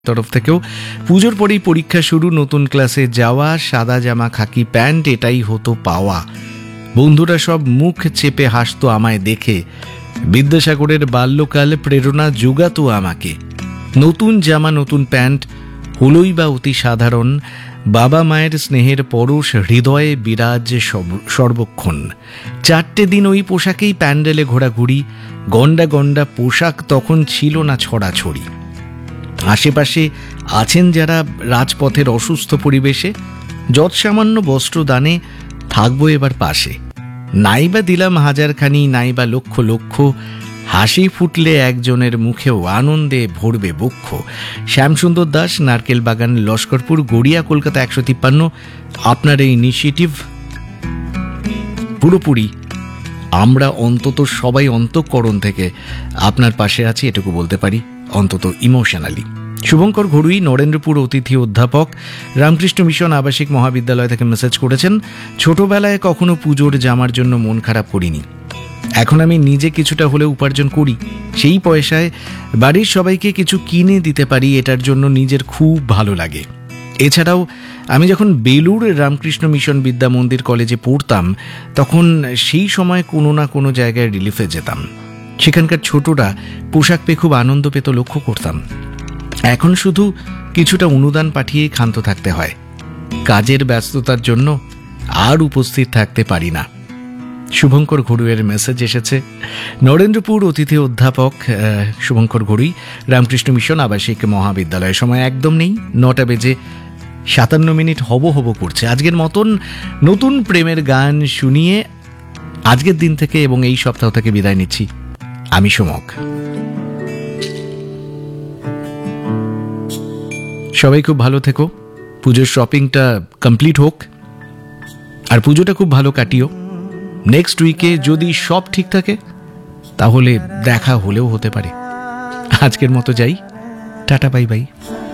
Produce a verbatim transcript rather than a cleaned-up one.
তরফ থেকেও পুজোর পরেই পরীক্ষা শুরু, নতুন ক্লাসে যাওয়া, সাদা জামা খাকি প্যান্ট এটাই হতো পাওয়া। বন্ধুরা সব মুখ চেপে হাসতো আমায় দেখে। বিদ্যাসাগরের বাল্যকাল প্রেরণা জোগাতো আমাকে। নতুন জামা নতুন প্যান্ট হলোই বা অতি সাধারণ, বাবা মায়ের স্নেহের পরশ হৃদয়ে বিরাজ সর্বক্ষণ। চারটে দিন ওই পোশাকেই প্যান্ডেলে ঘোরাঘুরি, গন্ডা গন্ডা পোশাক তখন ছিল না ছড়াছড়ি। আশেপাশে আছেন যারা রাজপথের অসুস্থ পরিবেশে, যৎসামান্য বস্ত্রদানে থাকবো এবার পাশে। নাইবা দিলাম হাজারখানি, নাইবা লক্ষ লক্ষ, হাসি ফুটলে একজনের মুখেও আনন্দে ভরবে বক্ষ। শ্যামসুন্দর দাস, নারকেল বাগান, লস্করপুর, গড়িয়া, কলকাতা একশো তিপ্পান্ন। আপনার এই ইনিশিয়েটিভ পুরোপুরি আমরা অন্তত সবাই অন্তঃকরণ থেকে আপনার পাশে আছি, এটুকু বলতে পারি, অন্তত ইমোশনালি। শুভঙ্কর ঘড়ুই, নরেন্দ্রপুর অতিথি অধ্যাপক, রামকৃষ্ণ মিশন আবাসিক মহাবিদ্যালয় থেকে মেসেজ করেছেন, ছোটবেলায় কখনো পুজোর জামার জন্য মন খারাপ করিনি। এখন আমি নিজে কিছুটা হলেও উপার্জন করি, সেই পয়সায় বাড়ির সবাইকে কিছু কিনে দিতে পারি, এটার জন্য নিজের খুব ভালো লাগে। এছাড়াও আমি যখন বেলুর রামকৃষ্ণ মিশন বিদ্যা মন্দির কলেজে পড়তাম, তখন সেই সময় কোনো না কোনো জায়গায় রিলিফে যেতাম। সেখানকার ছোটরা পোশাক পেয়ে খুব আনন্দ পেত, লক্ষ্য করতাম। এখন শুধু কিছুটা অনুদান পাঠিয়ে ক্ষান্ত থাকতে হয়। কাজের ব্যস্ততার জন্য আর উপস্থিত থাকতে পারি না। শুভঙ্কর ঘড়ুইয়ের মেসেজ এসেছে। নরেন্দ্রপুর অতিথি অধ্যাপক শুভঙ্কর ঘড়ুই, রামকৃষ্ণ মিশন আবাসিক মহাবিদ্যালয়। সময় একদম নেই, নটা বেজে সাতান্ন মিনিট হব হব করছে। আজকের মতন নতুন প্রেমের গান শুনিয়ে আজকের দিন থেকে এবং এই সপ্তাহ থেকে বিদায় নিচ্ছি। আমি সুমক। সবাই খুব ভালো থেকো, পুজোর শপিংটা কমপ্লিট হোক, আর পুজোটা খুব ভালো কাটিও। নেক্সট উইকে যদি সব ঠিক থাকে তাহলে দেখা হলেও হতে পারে। আজকের মতো যাই, টাটা, বাই বাই।